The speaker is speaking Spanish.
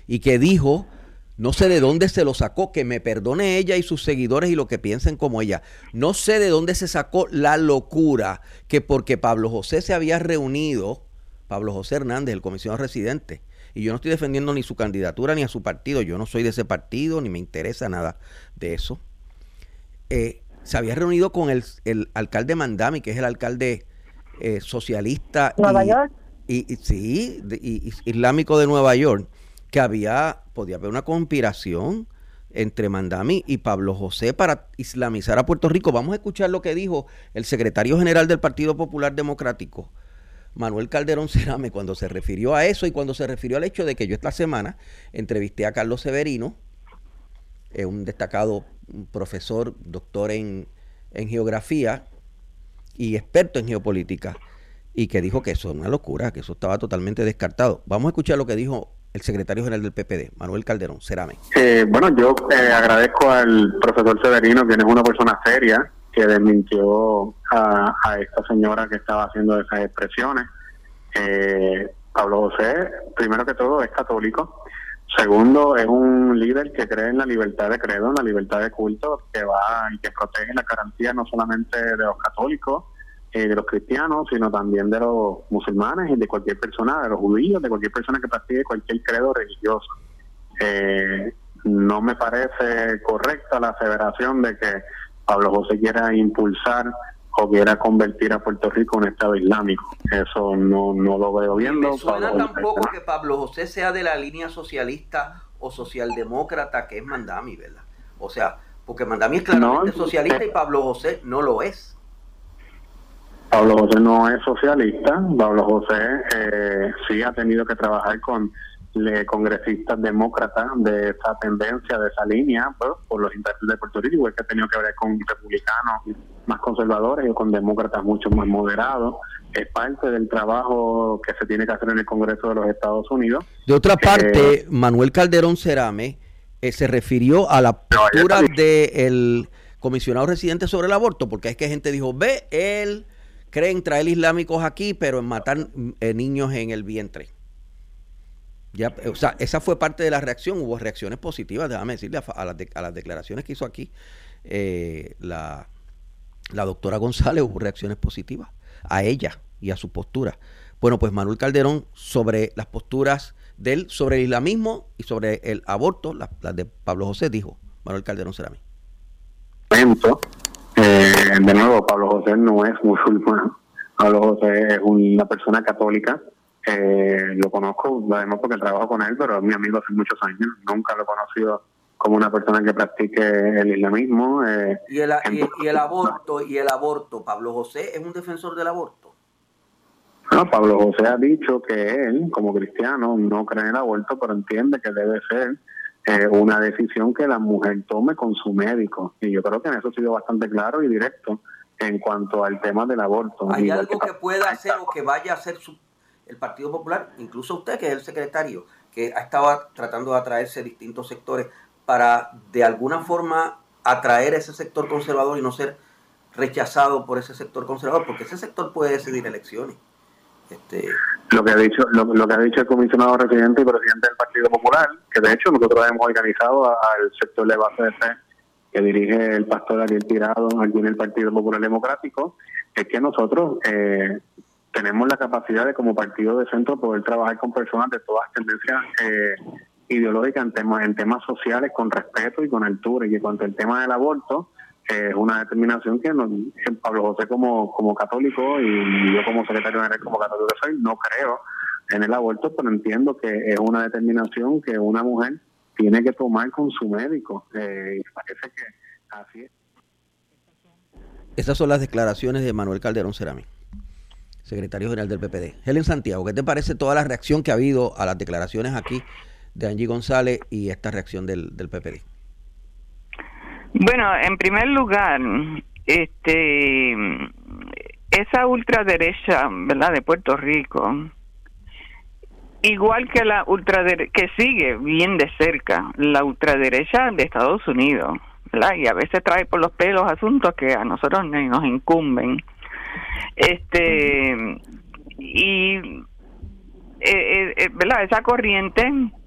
y que dijo, no sé de dónde se lo sacó, que me perdone ella y sus seguidores y lo que piensen como ella, no sé de dónde se sacó la locura que porque Pablo José se había reunido, Pablo José Hernández, el comisionado residente, y yo no estoy defendiendo ni su candidatura ni a su partido, yo no soy de ese partido, ni me interesa nada de eso, se había reunido con el alcalde Mandami, que es el alcalde socialista Nueva York. y islámico de Nueva York, que podía haber una conspiración entre Mandami y Pablo José para islamizar a Puerto Rico. Vamos a escuchar lo que dijo el secretario general del Partido Popular Democrático, Manuel Calderón Cerame, cuando se refirió a eso y cuando se refirió al hecho de que yo esta semana entrevisté a Carlos Severino, un destacado profesor, doctor en geografía y experto en geopolítica, y que dijo que eso es una locura, que eso estaba totalmente descartado. Vamos a escuchar lo que dijo el secretario general del PPD, Manuel Calderón Cerame. Bueno, yo agradezco al profesor Severino, quien es una persona seria, que desmintió a esta señora que estaba haciendo esas expresiones. Pablo José, primero que todo, es católico. Segundo, es un líder que cree en la libertad de credo, en la libertad de culto, que va y que protege la garantía no solamente de los católicos, de los cristianos, sino también de los musulmanes y de cualquier persona, de los judíos, de cualquier persona que practique cualquier credo religioso. No me parece correcta la aseveración de que Pablo José quiera impulsar o quiera convertir a Puerto Rico en un estado islámico. Eso no lo veo bien. Me suena tampoco que Pablo José sea de la línea socialista o socialdemócrata que es Mandami, ¿verdad? O sea, porque Mandami es claramente socialista y Pablo José no lo es. Pablo José no es socialista. Pablo José sí ha tenido que trabajar con congresistas demócratas de esa tendencia, de esa línea, pues, por los intereses de Puerto Rico, igual que ha tenido que ver con republicanos más conservadores o con demócratas mucho más moderados. Es parte del trabajo que se tiene que hacer en el Congreso de los Estados Unidos. De otra parte, Manuel Calderón Cerame se refirió a la postura del comisionado residente sobre el aborto, porque es que gente dijo, él cree en traer islámicos aquí, pero en matar niños en el vientre. Ya, o sea, esa fue parte de la reacción. Hubo reacciones positivas, déjame decirle, a las declaraciones que hizo aquí la doctora González, hubo reacciones positivas a ella y a su postura. Bueno, pues Manuel Calderón, sobre las posturas de él, sobre el islamismo y sobre el aborto, las de Pablo José, dijo Manuel Calderón Cerami. De nuevo, Pablo José no es musulmán. Pablo José es una persona católica. Lo conozco, además porque trabajo con él, pero es mi amigo hace muchos años. Nunca lo he conocido como una persona que practique el islamismo. ¿Y el aborto, Pablo José es un defensor del aborto? No, Pablo José ha dicho que él, como cristiano, no cree en el aborto, pero entiende que debe ser una decisión que la mujer tome con su médico. Y yo creo que en eso ha sido bastante claro y directo en cuanto al tema del aborto. ¿Hay algo que pueda hacer o que vaya a hacer el Partido Popular, incluso usted, que es el secretario, que ha estado tratando de atraerse distintos sectores para de alguna forma atraer a ese sector conservador y no ser rechazado por ese sector conservador? Porque ese sector puede decidir elecciones. Lo que ha dicho el comisionado residente y presidente del Partido Popular, que de hecho nosotros hemos organizado al sector de base de fe que dirige el pastor Ariel Tirado aquí en el Partido Popular Democrático, es que nosotros tenemos la capacidad de, como partido de centro, poder trabajar con personas de todas tendencias ideológicas en temas sociales, con respeto y con altura. Y en cuanto al tema del aborto, es una determinación que Pablo José como católico y yo como secretario general como católico que soy, no creo en el aborto, pero entiendo que es una determinación que una mujer tiene que tomar con su médico. Y parece que así es. Esas son las declaraciones de Manuel Calderón Cerami, secretario general del PPD. Helen Santiago, ¿qué te parece toda la reacción que ha habido a las declaraciones aquí de Angie González y esta reacción del PPD? Bueno, en primer lugar, esa ultraderecha, ¿verdad?, de Puerto Rico, igual que la ultraderecha, que sigue bien de cerca la ultraderecha de Estados Unidos, ¿verdad?, y a veces trae por los pelos asuntos que a nosotros nos incumben. ¿Verdad?, esa corriente